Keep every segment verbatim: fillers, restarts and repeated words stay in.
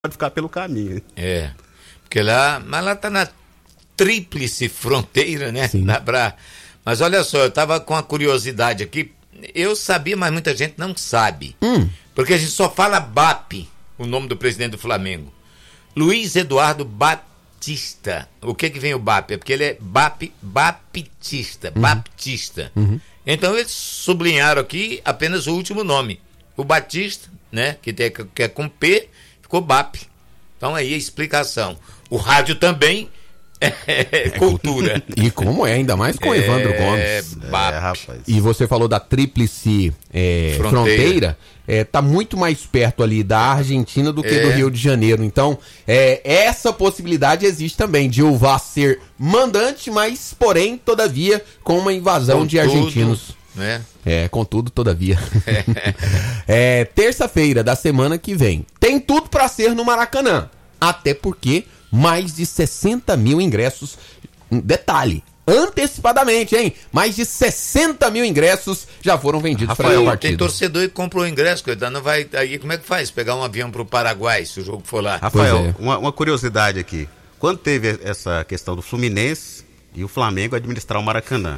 pode ficar pelo caminho. É, porque lá, mas lá tá na tríplice fronteira, né? Sim. Na, pra, mas olha só, eu tava com a curiosidade aqui, eu sabia, mas muita gente não sabe, Hum. porque a gente só fala B A P, o nome do presidente do Flamengo, Luiz Eduardo Batista. O que que vem o B A P? É porque ele é Bap, Baptista, Uhum. Baptista. Uhum. Então eles sublinharam aqui apenas o último nome, o Batista, né? Que, tem, que é com P, ficou B A P. Então aí a explicação. O rádio também é cultura. E como é, ainda mais com o Evandro Gomes. É, B A P. É, rapaz. E você falou da tríplice é, Fronteira. fronteira, é, tá muito mais perto ali da Argentina do que É. do Rio de Janeiro. Então, é, essa possibilidade existe também de o Vasco ser mandante, mas, porém, todavia, com uma invasão Com de tudo, argentinos. né? É, contudo, todavia. É, terça-feira da semana que vem. Tem tudo pra ser no Maracanã. Até porque mais de sessenta mil ingressos. Detalhe, antecipadamente, hein? Mais de sessenta mil ingressos já foram vendidos para a Rafael, tem partida. torcedor que comprou ingresso, coitado, não vai, aí como é que faz? Pegar um avião pro Paraguai, se o jogo for lá. Rafael, Pois é. uma, uma curiosidade aqui. Quando teve essa questão do Fluminense e o Flamengo administrar o Maracanã,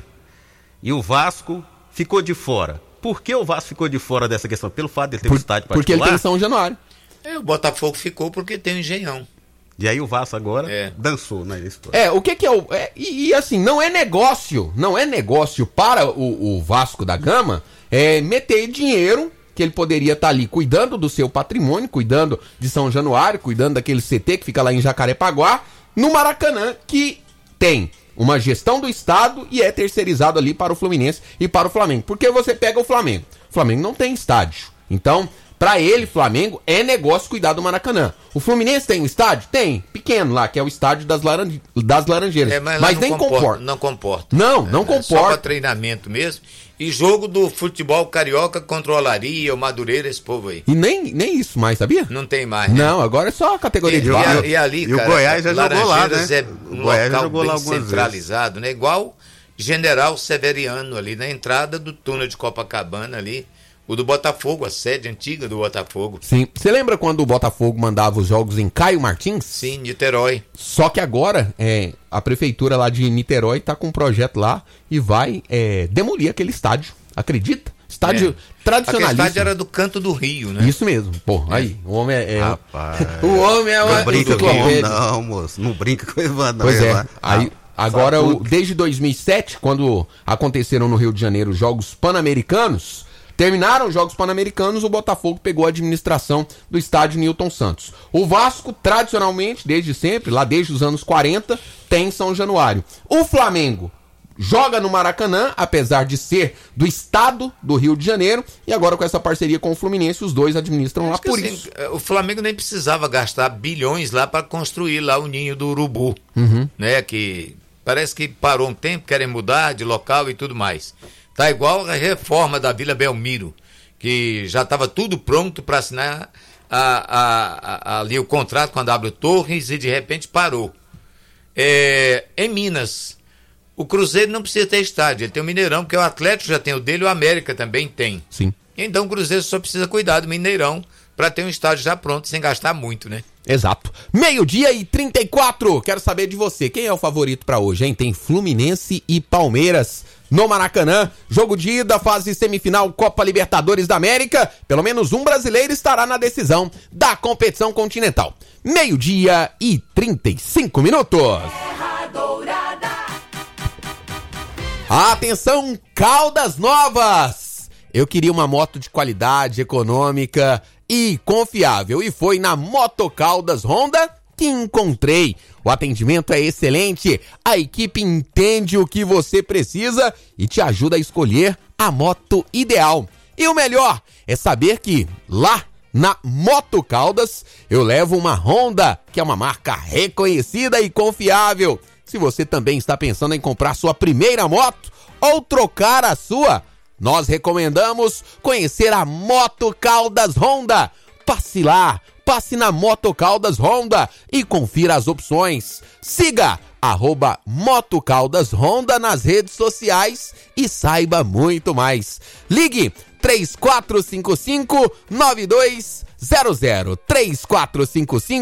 e o Vasco ficou de fora. Por que o Vasco ficou de fora dessa questão? Pelo fato de ele ter Por- um estádio porque ele particular? tem São Januário. É, o Botafogo ficou porque tem o Engenhão. E aí o Vasco agora É. dançou na história. É, o que que é o... é, e, e assim, não é negócio, não é negócio para o, o Vasco da Gama é, meter dinheiro que ele poderia estar ali cuidando do seu patrimônio, cuidando de São Januário, cuidando daquele C T que fica lá em Jacarepaguá, no Maracanã, que tem uma gestão do Estado e é terceirizado ali para o Fluminense e para o Flamengo. Porque você pega o Flamengo. O Flamengo não tem estádio. Então, para ele, Flamengo, é negócio cuidar do Maracanã. O Fluminense tem um estádio? Tem. Pequeno lá, que é o estádio das, laran... das Laranjeiras. É, mas, mas lá nem não comporta. Não comporta. Não, não É, Só para comporta. treinamento mesmo. E jogo do futebol carioca contra o Olaria, o Madureira, esse povo aí. E nem, nem isso mais, sabia? Não tem mais, né? Não, agora é só a categoria E, de e, base. a- e ali, E o cara, Goiás já jogou lá, Laranjeiras né? é O um Goiás já local jogou bem lá algumas centralizado, né? Igual General Severiano ali na entrada do túnel de Copacabana ali. O do Botafogo, a sede antiga do Botafogo. Sim. Você lembra quando o Botafogo mandava os jogos em Caio Martins? Sim, Niterói. Só que agora é, a prefeitura lá de Niterói tá com um projeto lá e vai é, demolir aquele estádio. Acredita? Estádio É. Aquele tradicionalista. estádio era do Canto do Rio, né? Isso mesmo. Pô, aí, o homem é... é- Rapaz. o homem é uma Não brinca com enciclopédia. ele, não, moço. Não brinca com o Evandro, não. Pois é. Evandro. Aí, Ah, agora, fala o, tudo. desde dois mil e sete, quando aconteceram no Rio de Janeiro os Jogos Pan-Americanos, terminaram os Jogos Pan-Americanos, o Botafogo pegou a administração do estádio Newton Santos. O Vasco, tradicionalmente, desde sempre, lá desde os anos quarenta, tem São Januário. O Flamengo joga no Maracanã, apesar de ser do estado do Rio de Janeiro, e agora com essa parceria com o Fluminense, os dois administram lá Acho que, por assim, isso. o Flamengo nem precisava gastar bilhões lá para construir lá o ninho do urubu, Uhum. né? Que parece que parou um tempo, querem mudar de local e tudo mais. Tá igual a reforma da Vila Belmiro, que já estava tudo pronto para assinar a, a, a, ali o contrato com a W Torres e de repente parou. É, em Minas, o Cruzeiro não precisa ter estádio, ele tem o Mineirão, porque o Atlético já tem o dele e o América também tem. Sim. Então o Cruzeiro só precisa cuidar do Mineirão para ter um estádio já pronto, sem gastar muito, né? Exato. Meio-dia e trinta e quatro. Quero saber de você. Quem é o favorito pra hoje, hein? Tem Fluminense e Palmeiras no Maracanã. Jogo de ida, fase semifinal Copa Libertadores da América. Pelo menos um brasileiro estará na decisão da competição continental. Meio-dia e trinta e cinco minutos. Atenção, Caldas Novas! Eu queria uma moto de qualidade, econômica e confiável. E foi na Moto Caldas Honda que encontrei. O atendimento é excelente, a equipe entende o que você precisa e te ajuda a escolher a moto ideal. E o melhor é saber que lá na Moto Caldas eu levo uma Honda, que é uma marca reconhecida e confiável. Se você também está pensando em comprar sua primeira moto ou trocar a sua, nós recomendamos conhecer a Moto Caldas Honda. Passe lá, passe na Moto Caldas Honda e confira as opções. Siga arroba Moto Caldas Honda nas redes sociais e saiba muito mais. Ligue três quatro cinco cinco, nove dois zero zero três quatro cinco cinco